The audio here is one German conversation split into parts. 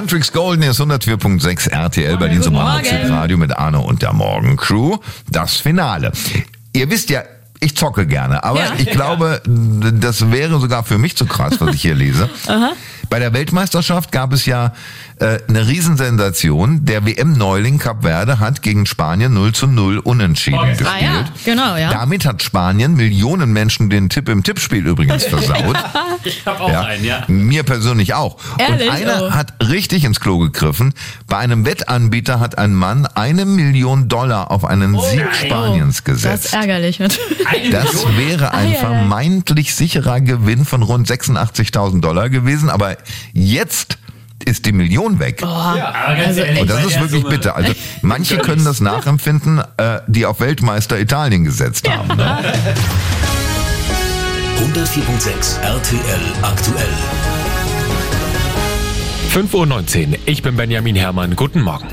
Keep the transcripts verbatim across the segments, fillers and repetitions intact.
Huntrix Golden ist hundertvier Komma sechs R T L Berlin zum Radio mit Arno und der Morgencrew. Das Finale. Ihr wisst ja, ich zocke gerne, aber ja. ich glaube, das wäre sogar für mich zu krass, was ich hier lese. Aha. Bei der Weltmeisterschaft gab es ja äh, eine Riesensensation. Der W M-Neuling Kap Verde hat gegen Spanien null zu null unentschieden oh, gespielt. Ah, ja. Genau, ja. Damit hat Spanien Millionen Menschen den Tipp im Tippspiel übrigens versaut. Ich hab auch ja, einen, ja. Mir persönlich auch. Ehrlich? Und einer oh. hat richtig ins Klo gegriffen. Bei einem Wettanbieter hat ein Mann eine Million Dollar auf einen oh, Sieg nein. Spaniens oh, gesetzt. Das ist ärgerlich. Das wäre ein ah, vermeintlich sicherer Gewinn von rund sechsundachtzigtausend Dollar gewesen, aber jetzt ist die Million weg. Oh, ja, also und das ist wirklich bitter. Also manche können das nachempfinden, äh, die auf Weltmeister Italien gesetzt haben. Ja. Ne? hundertvier Komma sechs R T L aktuell. fünf Uhr neunzehn. Ich bin Benjamin Herrmann. Guten Morgen.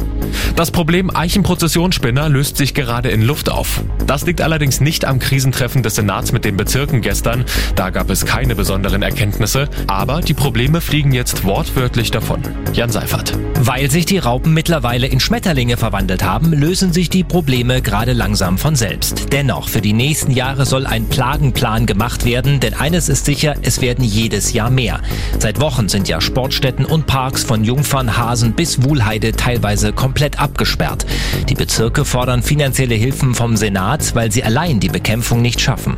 Das Problem Eichenprozessionsspinner löst sich gerade in Luft auf. Das liegt allerdings nicht am Krisentreffen des Senats mit den Bezirken gestern. Da gab es keine besonderen Erkenntnisse. Aber die Probleme fliegen jetzt wortwörtlich davon. Jan Seifert. Weil sich die Raupen mittlerweile in Schmetterlinge verwandelt haben, lösen sich die Probleme gerade langsam von selbst. Dennoch, für die nächsten Jahre soll ein Plagenplan gemacht werden, denn eines ist sicher, es werden jedes Jahr mehr. Seit Wochen sind ja Sportstätten und Parks von Jungfernhasen bis Wuhlheide teilweise komplett abgesperrt. Die Bezirke fordern finanzielle Hilfen vom Senat, weil sie allein die Bekämpfung nicht schaffen.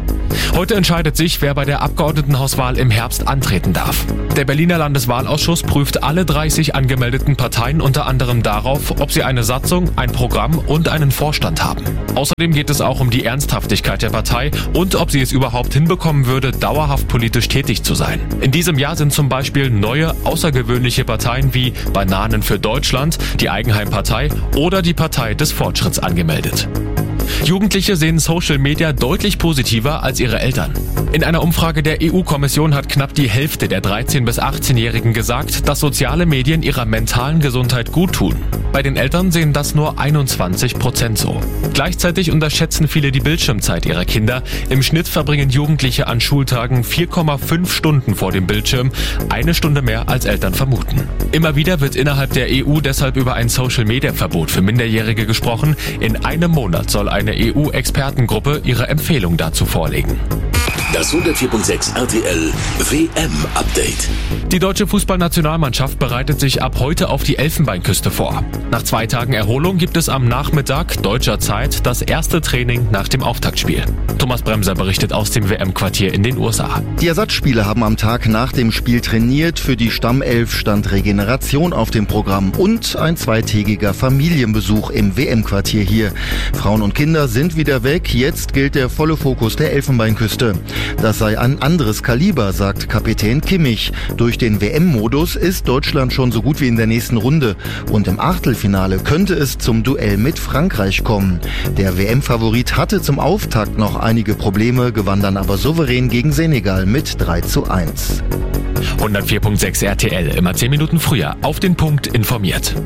Heute entscheidet sich, wer bei der Abgeordnetenhauswahl im Herbst antreten darf. Der Berliner Landeswahlausschuss prüft alle dreißig angemeldeten Parteien unter anderem darauf, ob sie eine Satzung, ein Programm und einen Vorstand haben. Außerdem geht es auch um die Ernsthaftigkeit der Partei und ob sie es überhaupt hinbekommen würde, dauerhaft politisch tätig zu sein. In diesem Jahr sind zum Beispiel neue, außergewöhnliche Parteien wie Bananen für Deutschland, die Eigenheimpartei oder die Partei des Fortschritts angemeldet. Jugendliche sehen Social Media deutlich positiver als ihre Eltern. In einer Umfrage der E U-Kommission hat knapp die Hälfte der dreizehn- bis achtzehnjährigen gesagt, dass soziale Medien ihrer mentalen Gesundheit gut tun. Bei den Eltern sehen das nur einundzwanzig Prozent so. Gleichzeitig unterschätzen viele die Bildschirmzeit ihrer Kinder. Im Schnitt verbringen Jugendliche an Schultagen vier Komma fünf Stunden vor dem Bildschirm, eine Stunde mehr als Eltern vermuten. Immer wieder wird innerhalb der E U deshalb über ein Social-Media-Verbot für Minderjährige gesprochen. In einem Monat soll eine E U-Expertengruppe ihre Empfehlung dazu vorlegen. Das hundertvier Komma sechs R T L W M-Update. Die deutsche Fußballnationalmannschaft bereitet sich ab heute auf die Elfenbeinküste vor. Nach zwei Tagen Erholung gibt es am Nachmittag deutscher Zeit das erste Training nach dem Auftaktspiel. Thomas Bremser berichtet aus dem W M-Quartier in den U S A. Die Ersatzspieler haben am Tag nach dem Spiel trainiert. Für die Stammelf stand Regeneration auf dem Programm und ein zweitägiger Familienbesuch im W M-Quartier hier. Frauen und Kinder sind wieder weg. Jetzt gilt der volle Fokus der Elfenbeinküste. Das sei ein anderes Kaliber, sagt Kapitän Kimmich. Durch den W M-Modus ist Deutschland schon so gut wie in der nächsten Runde. Und im Achtelfinale könnte es zum Duell mit Frankreich kommen. Der W M-Favorit hatte zum Auftakt noch einige Probleme, gewann dann aber souverän gegen Senegal mit drei zu eins. hundertvier Komma sechs R T L, immer zehn Minuten früher, auf den Punkt informiert.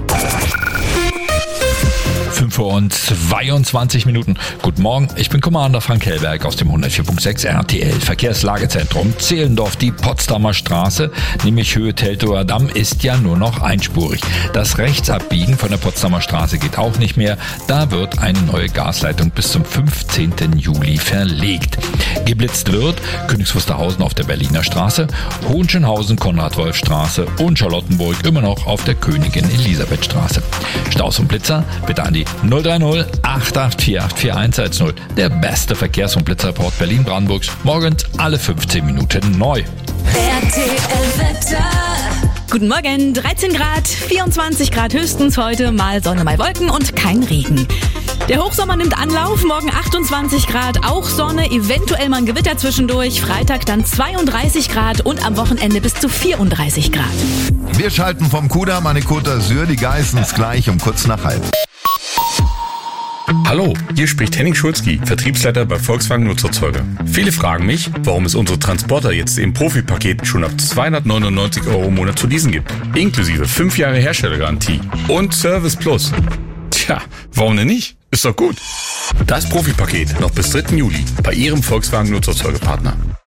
fünf Uhr und zweiundzwanzig Minuten. Guten Morgen, ich bin Commander Frank Hellberg aus dem hundertvier Komma sechs R T L Verkehrslagezentrum. Zehlendorf, die Potsdamer Straße, nämlich Höhe Teltower Damm, ist ja nur noch einspurig. Das Rechtsabbiegen von der Potsdamer Straße geht auch nicht mehr. Da wird eine neue Gasleitung bis zum fünfzehnten Juli verlegt. Geblitzt wird Königs Wusterhausen auf der Berliner Straße, Hohenschönhausen, Konrad-Wolf-Straße und Charlottenburg immer noch auf der Königin-Elisabeth-Straße. Staus und Blitzer bitte an die null drei null acht acht vier acht vier eins eins null. Der beste Verkehrs- und Blitzreport Berlin-Brandenburgs. Morgens alle fünfzehn Minuten neu. R T L-Wetter. Guten Morgen, dreizehn Grad, vierundzwanzig Grad höchstens heute, mal Sonne, mal Wolken und kein Regen. Der Hochsommer nimmt Anlauf, morgen achtundzwanzig Grad, auch Sonne, eventuell mal ein Gewitter zwischendurch, Freitag dann zweiunddreißig Grad und am Wochenende bis zu vierunddreißig Grad. Wir schalten vom Kudamm an die Côte d'Azur, die Geissens gleich um kurz nach halb. Hallo, hier spricht Henning Schulzki, Vertriebsleiter bei Volkswagen Nutzerzeuge. Viele fragen mich, warum es unsere Transporter jetzt im Profipaket schon ab zweihundertneunundneunzig Euro im Monat zu leasen gibt. Inklusive fünf Jahre Herstellergarantie und Service Plus. Tja, warum denn nicht? Ist doch gut. Das Profipaket noch bis dritten Juli bei Ihrem Volkswagen Nutzerzeugepartner.